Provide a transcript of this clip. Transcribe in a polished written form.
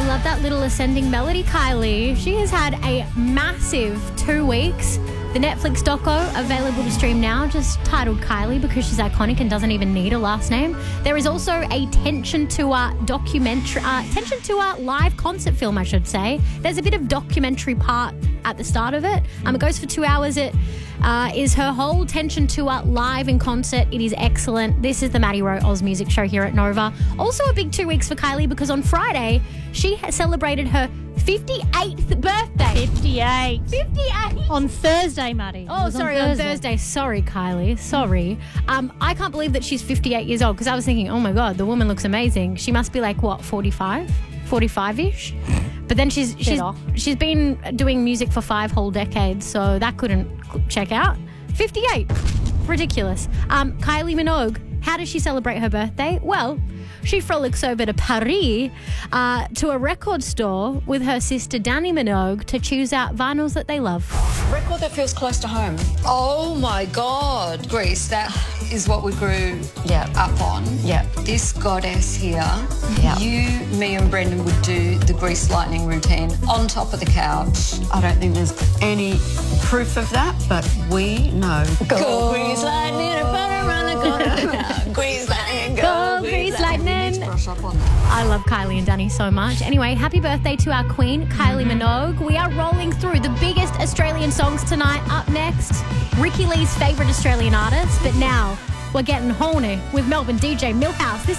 love that little ascending melody, Kylie. She has had a massive 2 weeks. The Netflix doco available to stream now, just titled Kylie because she's iconic and doesn't even need a last name. There is also a Tension Tour documentary, Tension Tour live concert film, I should say. There's a bit of documentary part at the start of it. It goes for 2 hours. It is her whole Tension Tour live in concert. It is excellent. This is the Maddie Rowe Oz Music Show here at Nova. Also a big 2 weeks for Kylie because on Friday she has celebrated her 58th birthday. 58. 58. On Thursday, Maddie. Oh, sorry, on Thursday. Sorry, Kylie. Sorry. I can't believe that she's 58 years old because I was thinking, oh my God, the woman looks amazing. She must be like, what, 45? 45-ish? But then she's been doing music for 5 whole decades, so that couldn't check out. 58. Ridiculous. Kylie Minogue, how does she celebrate her birthday? Well, she frolics over to Paris to a record store with her sister Dannii Minogue to choose out vinyls that they love. Record that feels close to home. Oh my God. Grease, that is what we grew up on. Yeah. This goddess here, you, me and Brendan would do the Grease lightning routine on top of the couch. I don't think there's any proof of that, but we know. Go Grease lightning, around the corner. Grease lightning, Go Grease lightning. Brush up on that. I love Kylie and Dannii so much. Anyway, happy birthday to our queen, Kylie Minogue. We are rolling through the biggest Australian songs tonight. Up next, Ricky Lee's favourite Australian artist. But now, we're getting horny with Melbourne DJ Millhouse. This